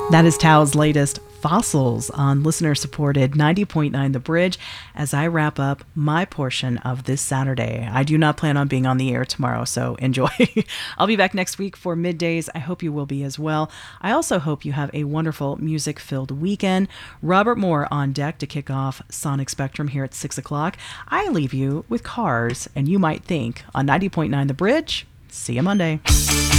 That is Tao's latest, Fossils, on listener-supported 90.9 The Bridge as I wrap up my portion of this Saturday. I do not plan on being on the air tomorrow, so enjoy. I'll be back next week for middays. I hope you will be as well. I also hope you have a wonderful music-filled weekend. Robert Moore on deck to kick off Sonic Spectrum here at 6 o'clock. I leave you with Cars, and You Might Think on 90.9 The Bridge. See you Monday.